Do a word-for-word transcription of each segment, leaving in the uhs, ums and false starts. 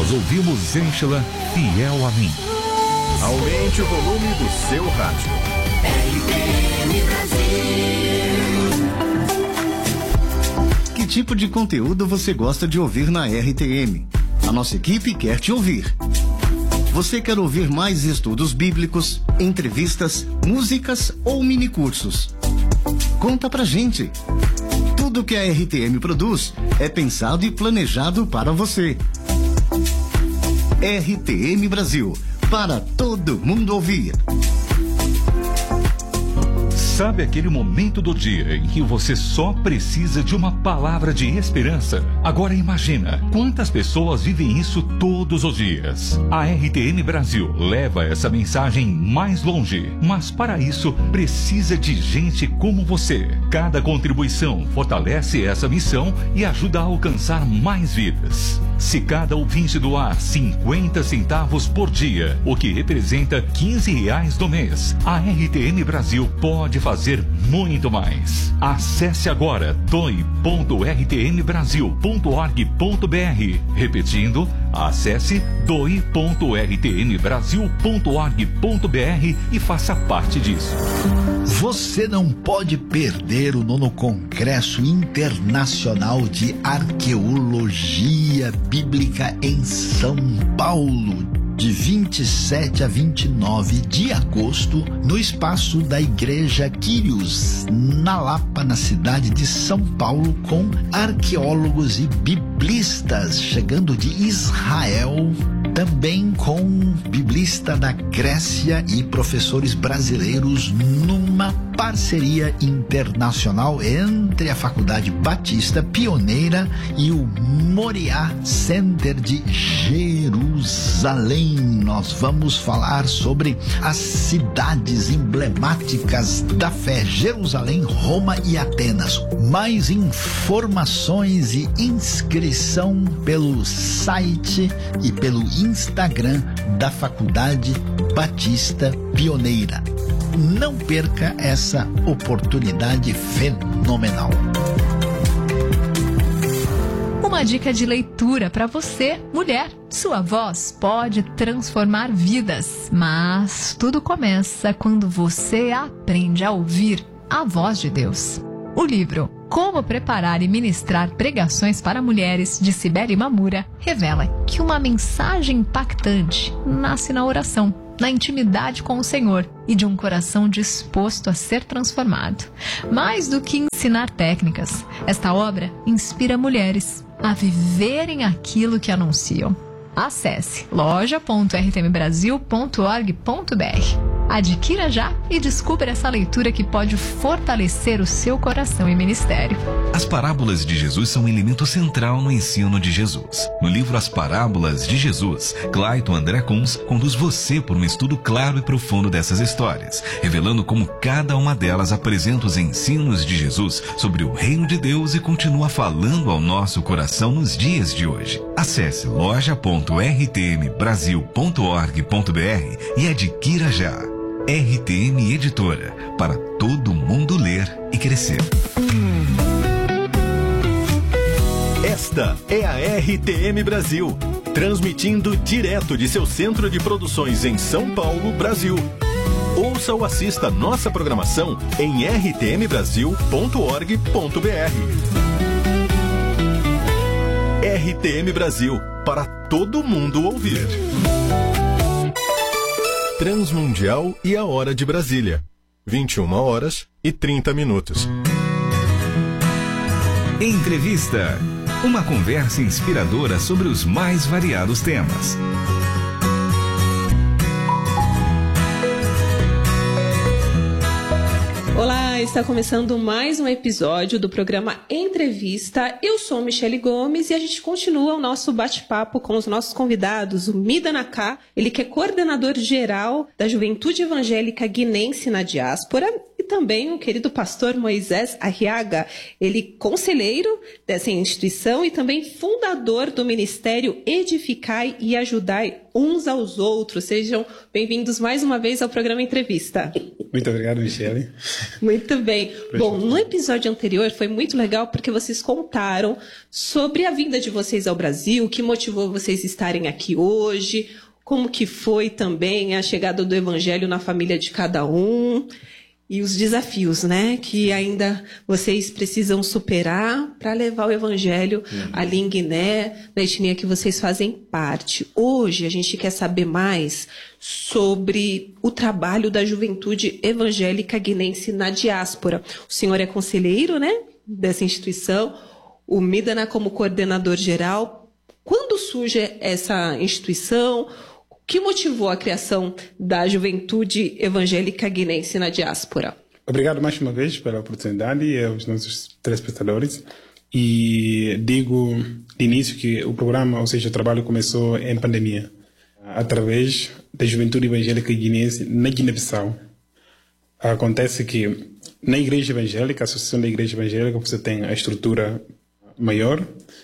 Nós ouvimos Ênchela, Fiel a Mim. Aumente o volume do seu rádio. R T M Brasil. Que tipo de conteúdo você gosta de ouvir na R T M? A nossa equipe quer te ouvir. Você quer ouvir mais estudos bíblicos, entrevistas, músicas ou minicursos? Conta pra gente. Tudo que a R T M produz é pensado e planejado para você. R T M Brasil, para todo mundo ouvir. Sabe aquele momento do dia em que você só precisa de uma palavra de esperança? Agora imagina quantas pessoas vivem isso todos os dias. A R T M Brasil leva essa mensagem mais longe, mas para isso precisa de gente como você. Cada contribuição fortalece essa missão e ajuda a alcançar mais vidas. Se cada ouvinte doar cinquenta centavos por dia, o que representa quinze reais do mês, a R T M Brasil pode fazer fazer muito mais. Acesse agora doe ponto r t m brasil ponto org ponto b r. Repetindo, acesse doe ponto r t m brasil ponto org ponto b r e faça parte disso. Você não pode perder o nono Congresso Internacional de Arqueologia Bíblica em São Paulo, de vinte e sete a vinte e nove de agosto, no espaço da Igreja Quírios, na Lapa, na cidade de São Paulo, com arqueólogos e biblistas chegando de Israel, também com biblista da Grécia e professores brasileiros, numa parceria internacional entre a Faculdade Batista Pioneira e o Moriá Center de Jerusalém. Nós vamos falar sobre as cidades emblemáticas da fé: Jerusalém, Roma e Atenas. Mais informações e inscrição pelo site e pelo Instagram da Faculdade Batista Pioneira. Não perca essa oportunidade fenomenal. Uma dica de leitura para você, mulher. Sua voz pode transformar vidas, mas tudo começa quando você aprende a ouvir a voz de Deus. O livro Como Preparar e Ministrar Pregações para Mulheres, de Cibele Mamura, revela que uma mensagem impactante nasce na oração, na intimidade com o Senhor e de um coração disposto a ser transformado. Mais do que ensinar técnicas, esta obra inspira mulheres a viverem aquilo que anunciam. Acesse loja ponto r t m brasil ponto org ponto b r. Adquira já e descubra essa leitura que pode fortalecer o seu coração e ministério. As parábolas de Jesus são um elemento central no ensino de Jesus. No livro As Parábolas de Jesus, Clayton André Kunz conduz você por um estudo claro e profundo dessas histórias, revelando como cada uma delas apresenta os ensinos de Jesus sobre o reino de Deus e continua falando ao nosso coração nos dias de hoje. Acesse loja ponto r t m brasil ponto org ponto b r e adquira já. R T M Editora, para todo mundo ler e crescer. Esta é a R T M Brasil, transmitindo direto de seu centro de produções em São Paulo, Brasil. Ouça ou assista nossa programação em r t m brasil ponto org ponto b r. R T M Brasil, para todo mundo ouvir. Transmundial e a Hora de Brasília. vinte e uma horas e trinta minutos. Entrevista. Uma conversa inspiradora sobre os mais variados temas. Olá, está começando mais um episódio do programa Entrevista. Eu sou Michele Gomes e a gente continua o nosso bate-papo com os nossos convidados, o Mida Naká, ele que é coordenador geral da Juventude Evangélica Guinense na Diáspora, e também o querido pastor Moisés Arriaga, ele conselheiro dessa instituição e também fundador do Ministério Edificai e Ajudai uns aos outros. Sejam bem-vindos mais uma vez ao programa Entrevista. Muito obrigado, Michele. Muito bem. Bom, no episódio anterior foi muito legal porque vocês contaram sobre a vinda de vocês ao Brasil, o que motivou vocês estarem aqui hoje, como que foi também a chegada do Evangelho na família de cada um e os desafios, né, que ainda vocês precisam superar para levar o Evangelho uhum. ali em Guiné, na etnia que vocês fazem parte. Hoje a gente quer saber mais sobre o trabalho da juventude evangélica guinense na diáspora. O senhor é conselheiro, né, dessa instituição, o Midana como coordenador geral. Quando surge essa instituição? O que motivou a criação da juventude evangélica guinense na diáspora? Obrigado mais uma vez pela oportunidade e aos nossos telespectadores. E digo de início que o programa, ou seja, o trabalho começou em pandemia, através da juventude evangélica guinense na Guiné-Bissau. Acontece que na igreja evangélica, a Associação da Igreja Evangélica, você tem a estrutura maior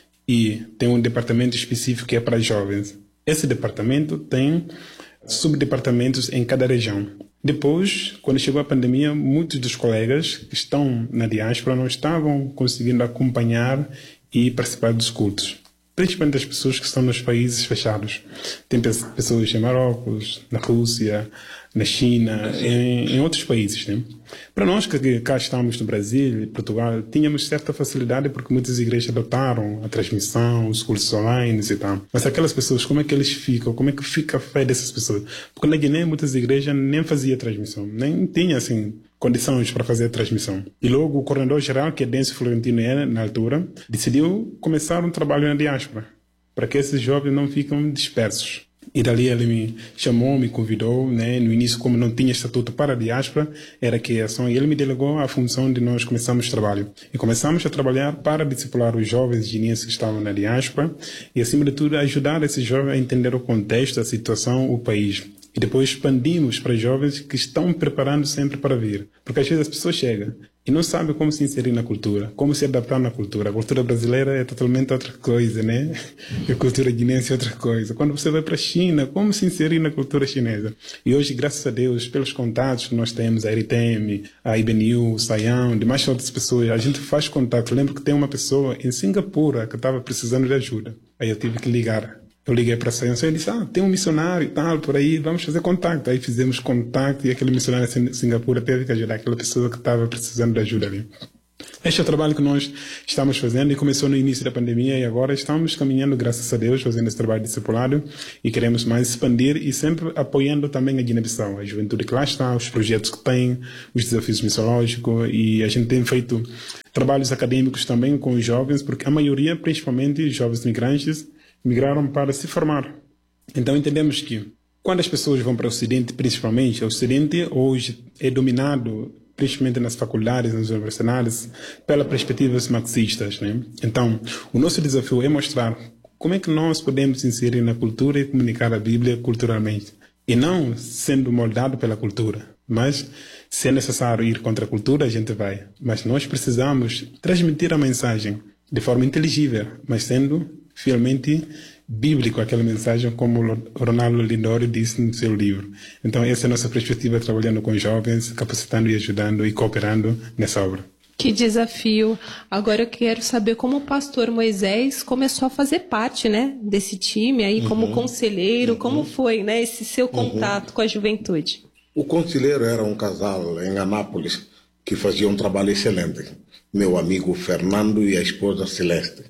e tem um departamento específico que é para jovens. Esse departamento tem subdepartamentos em cada região. Depois, quando chegou a pandemia, muitos dos colegas que estão na diáspora não estavam conseguindo acompanhar e participar dos cultos. Principalmente as pessoas que estão nos países fechados. Tem pessoas em Marrocos, na Rússia, na China, em, em outros países. Né? Para nós que cá estamos no Brasil e Portugal, tínhamos certa facilidade porque muitas igrejas adotaram a transmissão, os cursos online e tal. Mas aquelas pessoas, como é que eles ficam? Como é que fica a fé dessas pessoas? Porque na Guiné muitas igrejas nem faziam transmissão, nem tinha assim condições para fazer a transmissão. E logo o coordenador-geral, que é Denso Florentino era na altura, decidiu começar um trabalho na diáspora, para que esses jovens não fiquem dispersos. E dali ele me chamou, me convidou, né? No início, como não tinha estatuto para a diáspora, era que a ação, e ele me delegou a função de nós começarmos o trabalho. E começamos a trabalhar para discipular os jovens guineenses que estavam na diáspora e, acima de tudo, ajudar esses jovens a entender o contexto, a situação, o país. E depois expandimos para jovens que estão preparando sempre para vir. Porque às vezes as pessoas chegam e não sabem como se inserir na cultura, como se adaptar na cultura. A cultura brasileira é totalmente outra coisa, né? E a cultura guinense é outra coisa. Quando você vai para a China, como se inserir na cultura chinesa? E hoje, graças a Deus, pelos contatos que nós temos, a R T M, a I B N U, o Saião, demais outras pessoas, a gente faz contato. Lembro que tem uma pessoa em Singapura que estava precisando de ajuda. Aí eu tive que ligar. Eu liguei para a Saião e disse, ah, tem um missionário e tal, por aí, vamos fazer contato. Aí fizemos contato e aquele missionário em Singapura teve que ajudar aquela pessoa que estava precisando de ajuda ali. Este é o trabalho que nós estamos fazendo e começou no início da pandemia e agora estamos caminhando, graças a Deus, fazendo esse trabalho discipulado e queremos mais expandir e sempre apoiando também a Guiné-Bissau, a juventude que lá está, os projetos que tem, os desafios missiológicos e a gente tem feito trabalhos acadêmicos também com os jovens, porque a maioria, principalmente os jovens migrantes, migraram para se formar. Então entendemos que quando as pessoas vão para o Ocidente, principalmente, o Ocidente hoje é dominado, principalmente nas faculdades, nas universidades, pelas perspectivas marxistas, né? Então, o nosso desafio é mostrar como é que nós podemos inserir na cultura e comunicar a Bíblia culturalmente. E não sendo moldado pela cultura, mas se é necessário ir contra a cultura, a gente vai. Mas nós precisamos transmitir a mensagem de forma inteligível, mas sendo fielmente bíblico aquela mensagem, como Ronaldo Lindório disse no seu livro. Então essa é a nossa perspectiva, trabalhando com jovens, capacitando e ajudando e cooperando nessa obra. Que desafio! Agora eu quero saber como o pastor Moisés começou a fazer parte, né, desse time aí, como uhum. conselheiro, uhum. como foi, né, esse seu contato uhum. com a juventude? O conselheiro era um casal em Anápolis que fazia um trabalho excelente. Meu amigo Fernando e a esposa Celeste.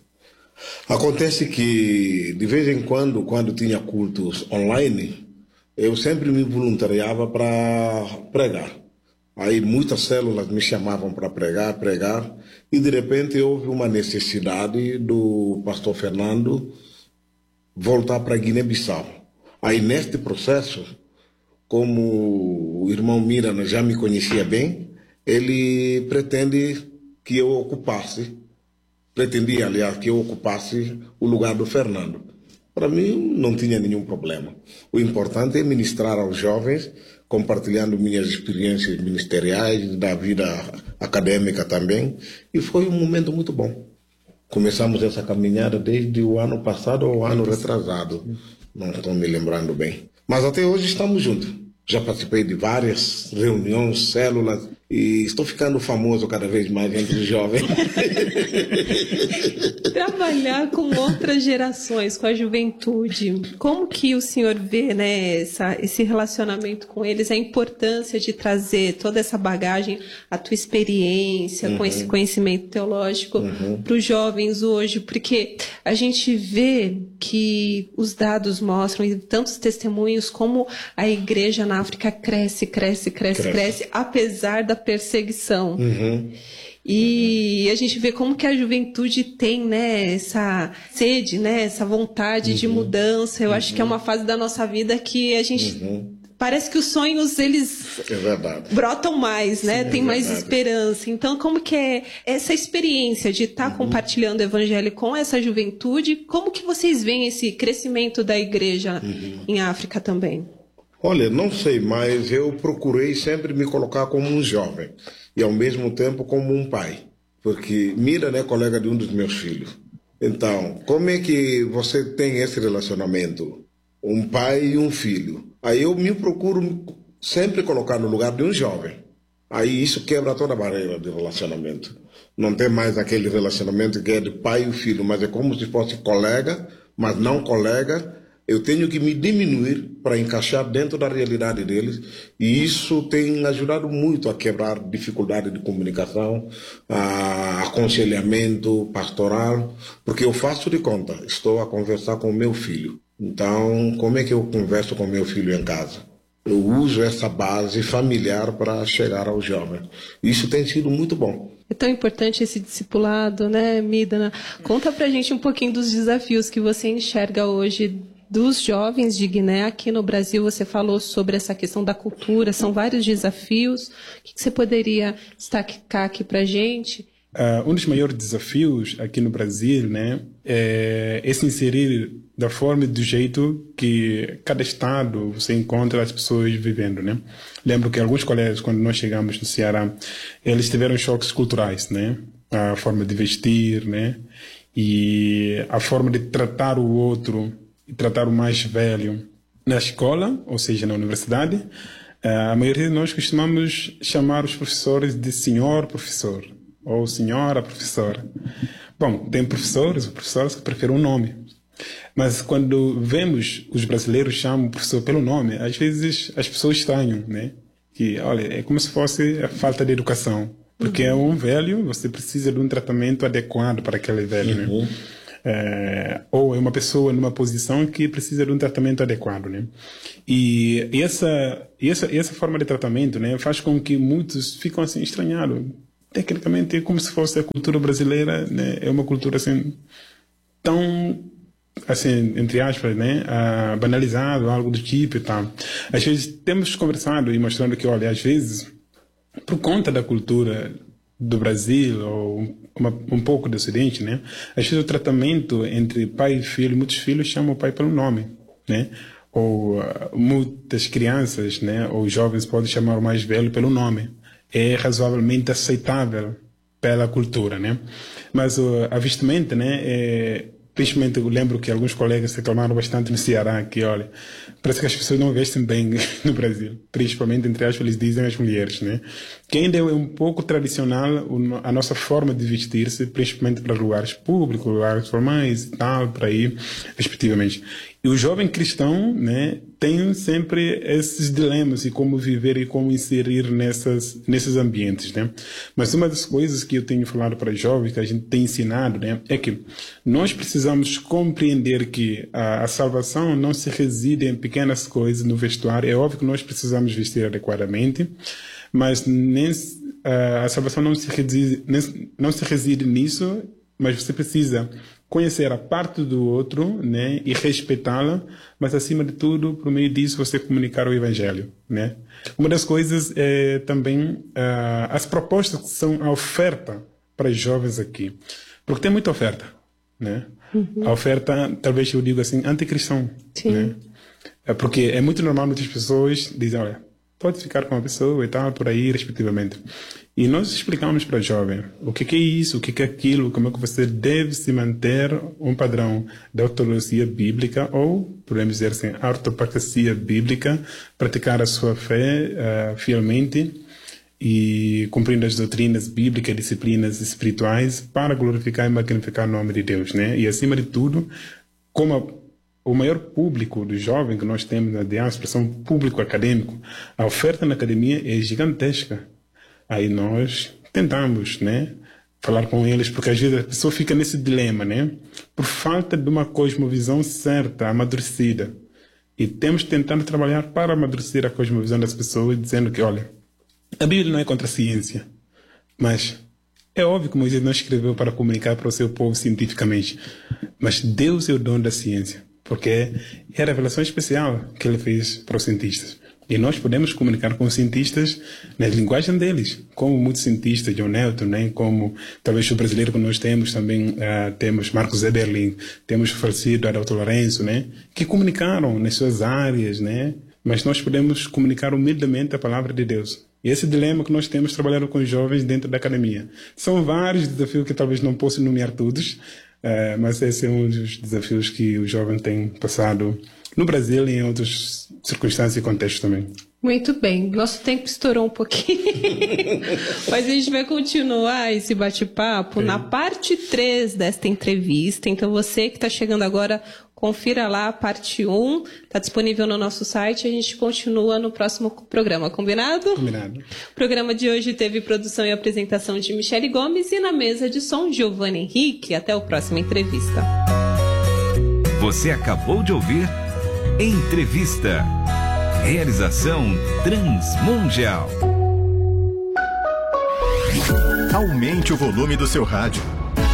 Acontece que, de vez em quando, quando tinha cultos online, eu sempre me voluntariava para pregar. Aí muitas células me chamavam para pregar, pregar, e de repente houve uma necessidade do pastor Fernando voltar para Guiné-Bissau. Aí neste processo, como o irmão Mirana já me conhecia bem, ele pretende que eu ocupasse Pretendia, aliás, que eu ocupasse o lugar do Fernando. Para mim, não tinha nenhum problema. O importante é ministrar aos jovens compartilhando minhas experiências ministeriais, da vida acadêmica também, e foi um momento muito bom. Começamos essa caminhada desde o ano passado ou ano retrasado, não estou me lembrando bem. Mas até hoje estamos juntos. Já participei de várias reuniões, células, e estou ficando famoso cada vez mais entre os jovens. Trabalhar com outras gerações, com a juventude, como que o senhor vê, né, essa, esse relacionamento com eles, a importância de trazer toda essa bagagem, a tua experiência, uhum. com esse conhecimento teológico uhum. para os jovens hoje? Porque a gente vê que os dados mostram, e tantos testemunhos, como a igreja na África cresce, cresce, cresce, cresce, cresce apesar da perseguição. Uhum. E a gente vê como que a juventude tem, né, essa sede, né, essa vontade uhum. de mudança. Eu uhum. acho que é uma fase da nossa vida que a gente... Uhum. Parece que os sonhos, eles é brotam mais, né? Sim, tem é mais verdade. esperança. Então, como que é essa experiência de estar tá uhum. compartilhando o evangelho com essa juventude? Como que vocês veem esse crescimento da igreja uhum. em África também? Olha, não sei, mas eu procurei sempre me colocar como um jovem e ao mesmo tempo como um pai, porque Mira, né, colega de um dos meus filhos. Então, como é que você tem esse relacionamento? Um pai e um filho. Aí eu me procuro sempre colocar no lugar de um jovem. Aí isso quebra toda a barreira de relacionamento. Não tem mais aquele relacionamento que é de pai e filho, mas é como se fosse colega, mas não colega. Eu tenho que me diminuir para encaixar dentro da realidade deles, e isso tem ajudado muito a quebrar dificuldade de comunicação, a aconselhamento pastoral, porque eu faço de conta, estou a conversar com o meu filho. Então, como é que eu converso com meu filho em casa? Eu uso essa base familiar para chegar aos jovens. Isso tem sido muito bom. É tão importante esse discipulado, né, Midana? Conta pra gente um pouquinho dos desafios que você enxerga hoje dos jovens de Guiné. Aqui no Brasil, você falou sobre essa questão da cultura, são vários desafios. O que você poderia destacar aqui para a gente? Uh, um dos maiores desafios aqui no Brasil, né, é, é se inserir da forma e do jeito que cada estado você encontra as pessoas vivendo, né? Lembro que alguns colegas, quando nós chegamos no Ceará, eles tiveram choques culturais, né? A forma de vestir, né? E a forma de tratar o outro, e tratar o mais velho. Na escola, ou seja, na universidade, a maioria de nós costumamos chamar os professores de senhor professor ou senhora professora. Bom, tem professores ou professoras que preferem um nome. Mas quando vemos os brasileiros chamam o professor pelo nome, às vezes as pessoas estranham, né? Que, olha, é como se fosse a falta de educação. Porque uhum. é um velho, você precisa de um tratamento adequado para aquele velho, uhum. né? É, ou é uma pessoa numa posição que precisa de um tratamento adequado, né? E, e essa, e essa, essa forma de tratamento, né, faz com que muitos ficam assim estranhados. Tecnicamente é como se fosse a cultura brasileira, né? É uma cultura assim tão, assim, entre aspas, né, uh, banalizado, algo do tipo e tal. Às vezes temos conversado e mostrando que, olha, às vezes por conta da cultura do Brasil ou uma, um pouco do Ocidente, né? Às vezes o tratamento entre pai e filho, muitos filhos chamam o pai pelo nome, né? Ou uh, muitas crianças, né, ou jovens podem chamar o mais velho pelo nome. É razoavelmente aceitável pela cultura, né? Mas uh, a vestimenta, né, é, principalmente eu lembro que alguns colegas reclamaram bastante no Ceará que, olha, parece que as pessoas não vestem bem no Brasil, principalmente, entre aspas, eles dizem as mulheres, né? Que ainda é um pouco tradicional a nossa forma de vestir-se, principalmente para lugares públicos, lugares formais e tal, para ir, respectivamente. E o jovem cristão, né, tem sempre esses dilemas e como viver e como inserir nessas, nesses ambientes, né? Mas uma das coisas que eu tenho falado para os jovens, que a gente tem ensinado, né, é que nós precisamos compreender que a, a salvação não se reside em pequenas coisas no vestuário. É óbvio que nós precisamos vestir adequadamente, mas nem, a, a salvação não se reside, não se reside nisso, mas você precisa conhecer a parte do outro, né, e respeitá-la, mas acima de tudo, por meio disso, você comunicar o Evangelho, né? Uma das coisas é também uh, as propostas que são a oferta para os jovens aqui, porque tem muita oferta, né? Uhum. A oferta, talvez eu diga assim, anticristão, né? É porque é muito normal muitas pessoas dizem, olha, pode ficar com a pessoa e tal, por aí, respectivamente. E nós explicamos para o jovem o que, que é isso, o que, que é aquilo, como é que você deve se manter um padrão de ortodoxia bíblica, ou, podemos dizer assim, ortopraxia bíblica, praticar a sua fé uh, fielmente e cumprindo as doutrinas bíblicas, disciplinas espirituais, para glorificar e magnificar o nome de Deus, né? E, acima de tudo, como a o maior público do jovem que nós temos na diáspora são público acadêmico. A oferta na academia é gigantesca. Aí nós tentamos, né, falar com eles, porque às vezes a pessoa fica nesse dilema, né, por falta de uma cosmovisão certa, amadurecida. E temos tentado trabalhar para amadurecer a cosmovisão das pessoas, dizendo que, olha, a Bíblia não é contra a ciência, mas é óbvio que Moisés não escreveu para comunicar para o seu povo cientificamente, mas Deus é o dono da ciência. Porque é a revelação especial que ele fez para os cientistas. E nós podemos comunicar com os cientistas na linguagem deles, como muitos cientistas, John Newton, né? Como talvez o brasileiro que nós temos também, uh, temos Marcos Eberlin, temos o falecido Adalto Lourenço, né? Que comunicaram nas suas áreas, né? Mas nós podemos comunicar humildemente a palavra de Deus. E esse dilema que nós temos trabalhando com os jovens dentro da academia. São vários desafios que talvez não possa nomear todos, Uh, mas esse é um dos desafios que o jovem tem passado no Brasil e em outras circunstâncias e contextos também. Muito bem, nosso tempo estourou um pouquinho, mas a gente vai continuar esse bate-papo é. na parte três desta entrevista. Então você que está chegando agora, confira lá a parte um, está disponível no nosso site, a gente continua no próximo programa, combinado? Combinado. O programa de hoje teve produção e apresentação de Michele Gomes e na mesa de som, Giovanni Henrique. Até a próxima entrevista. Você acabou de ouvir Entrevista. Realização Transmundial. Aumente o volume do seu rádio.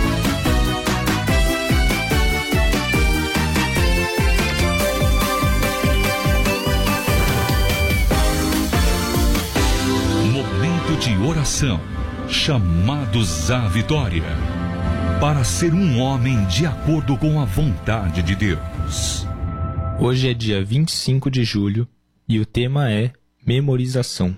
Momento de oração. Chamados à vitória. Para ser um homem de acordo com a vontade de Deus. Hoje é dia vinte e cinco de julho e o tema é memorização.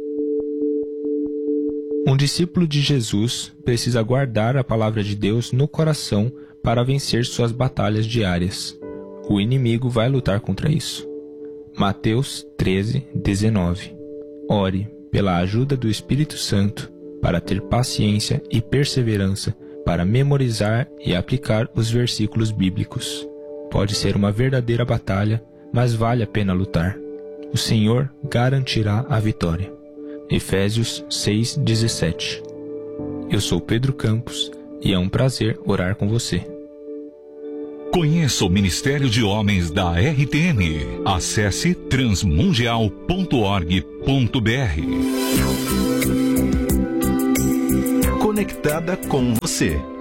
Um discípulo de Jesus precisa guardar a palavra de Deus no coração para vencer suas batalhas diárias. O inimigo vai lutar contra isso. Mateus treze, dezenove. Ore pela ajuda do Espírito Santo para ter paciência e perseverança para memorizar e aplicar os versículos bíblicos. Pode ser uma verdadeira batalha, mas vale a pena lutar. O Senhor garantirá a vitória. Efésios seis, dezessete. Eu sou Pedro Campos e é um prazer orar com você. Conheça o Ministério de Homens da R T M. Acesse transmundial ponto org ponto br. Conectada com você.